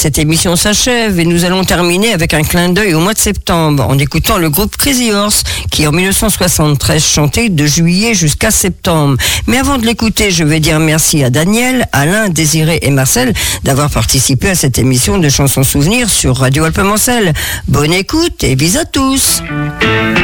cette émission s'achève et nous allons terminer avec un clin d'œil au mois de septembre en écoutant le groupe Crazy Horse qui en 1973 chantait de juillet jusqu'à septembre. Mais avant de l'écouter, je vais dire merci à Daniel, Alain, Désiré et Marcel d'avoir participé à cette émission de chansons souvenirs sur Radio Alpemancel. Bonne écoute et bis à tous.